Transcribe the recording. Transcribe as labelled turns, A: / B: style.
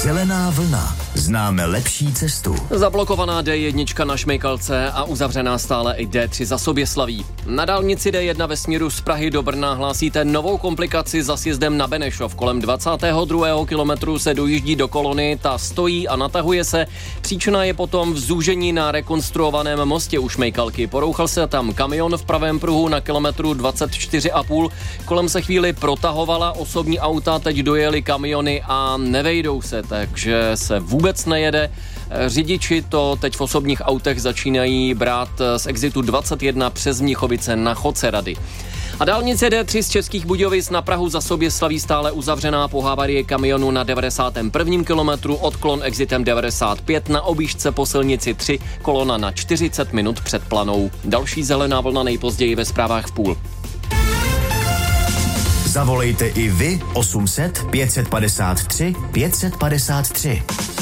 A: Zelená vlna. Známe lepší cestu.
B: Zablokovaná D1 na Šmejkalce a uzavřená stále i D3 za Soběslaví. Na dálnici D1 ve směru z Prahy do Brna hlásíte novou komplikaci za sjezdem na Benešov. Kolem 22. kilometru se dojíždí do kolony, ta stojí a natahuje se. Příčina je potom v zúžení na rekonstruovaném mostě u Šmejkalky. Porouchal se tam kamion v pravém pruhu na kilometru 24,5. Kolem se chvíli protahovala osobní auta, teď dojeli kamiony a nevejdou se, takže se vůbec nejede. Řidiči to teď v osobních autech začínají brát z exitu 21 přes Mnichovice na Chodce Rady. A dálnice D3 z Českých Budějovic na Prahu za Soběslaví stále uzavřená po havárii kamionu na 91. kilometru, odklon exitem 95, na objížďce po silnici 3, kolona na 40 minut před Planou. Další zelená vlna nejpozději ve zprávách v půl.
A: Zavolejte i vy 800 553 553.